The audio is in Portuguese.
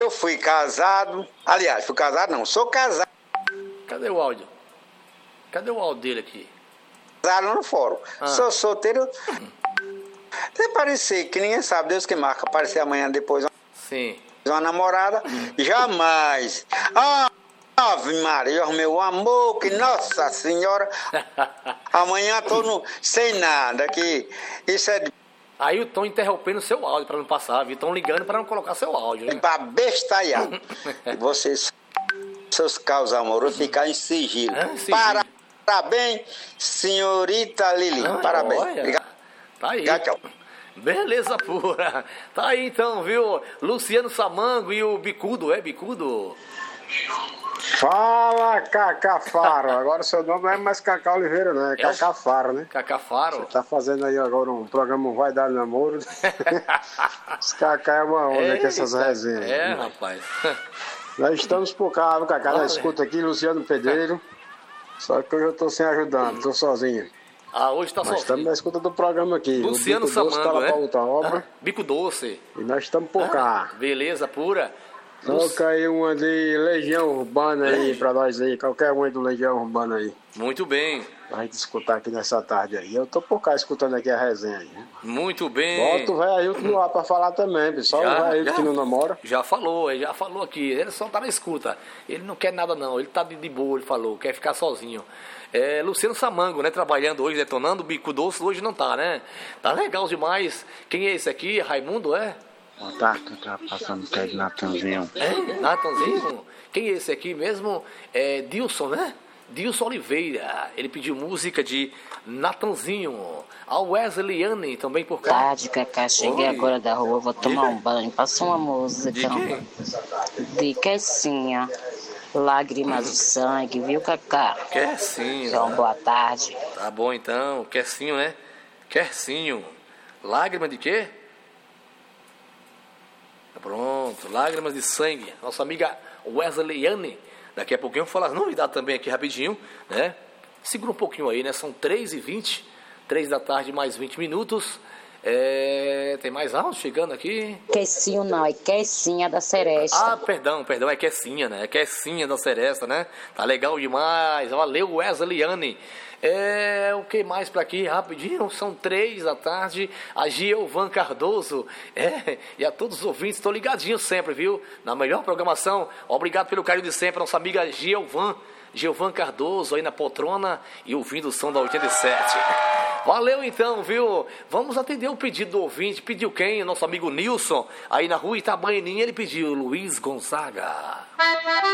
eu fui casado. Aliás, fui casado não, sou casado. Cadê o áudio? Cadê o áudio dele aqui? Casado no fórum. Sou solteiro. Até parecer que ninguém sabe, Deus que marca, aparecer amanhã depois Sim. uma namorada, jamais. Ave Maria, eu arrumei um amor, que Nossa Senhora. Amanhã tô sem nada, que isso é Aí o Tom interrompendo o seu áudio para não passar, viu? Estão ligando para não colocar seu áudio, né? pra bestalhar. E vocês, seus caos amorosos, ficar em sigilo. Sigilo. Parabéns, senhorita Lili. Parabéns. Olha, Obrigado. tá aí. Tchau. Beleza pura. Tá aí então, viu? Luciano Samango e o Bicudo, Bicudo? Fala, Cacá Faro. Agora o seu nome não é mais Cacá Oliveira, não. É Cacá Faro, né? Cacá Faro. Você tá fazendo aí agora um programa Vai Dar Namoro. Esse Cacá é uma onda com essas resenhas. Rapaz. Nós estamos por cá, viu, Cacá? Nós escuta aqui, Luciano Pedreiro. Só que hoje eu tô sem ajudante, tô sozinho. Hoje tá sozinho. Nós estamos na escuta do programa aqui. Luciano o Bico Doce Samango, tá lá pra outra obra. Bico Doce. E nós estamos por cá. Beleza pura. Toca aí uma de Legião Urbana aí pra nós aí. Qualquer um aí do Legião Urbana aí. Muito bem. Vai escutar aqui nessa tarde aí. Eu tô por cá escutando aqui a resenha aí. Muito bem. Bota o velho Ailton no ar pra falar também, pessoal. O velho Ailton que não namora. Já falou aqui. Ele só tá na escuta. Ele não quer nada não. Ele tá de boa, ele falou. Quer ficar sozinho. Luciano Samango, né? Trabalhando hoje, detonando. O Bico Doce hoje não tá, né? Tá legal demais. Quem é esse aqui? Raimundo, Boa tarde, tá passando o pé de Natanzinho. Natanzinho? Quem é esse aqui mesmo? Dilson, né? Dilson Oliveira. Ele pediu música de Natanzinho. A Wesleyane também por cá. Tarde, Cacá. Cheguei agora da rua, vou tomar um banho. Passa uma música. De quem? De Quessinha. Lágrimas de sangue, viu, Cacá? Quessinho. Então, boa tarde. Tá bom então. Quessinho, né? Quessinho. Lágrima de quê? Pronto, Lágrimas de Sangue. Nossa amiga Wesleyane. Daqui a pouquinho eu vou falar as novidades também aqui rapidinho, né? Segura um pouquinho aí, né? São 3h20, 3 da tarde mais 20 minutos. Tem mais áudio chegando aqui? Quessinho não, é Quessinha da Seresta. Perdão, é Quessinha, né? É Quessinha da Seresta, né? Tá legal demais. Valeu, Wesleyane. O que mais para aqui? Rapidinho, são 3 da tarde. A Giovan Cardoso. E a todos os ouvintes, estou ligadinho sempre, viu? Na melhor programação. Obrigado pelo carinho de sempre, nossa amiga Giovan Cardoso aí na poltrona e ouvindo o som da 87. Valeu então, viu? Vamos atender o pedido do ouvinte. Pediu quem? Nosso amigo Nilson, aí na rua Itabaianinha, ele pediu Luiz Gonzaga.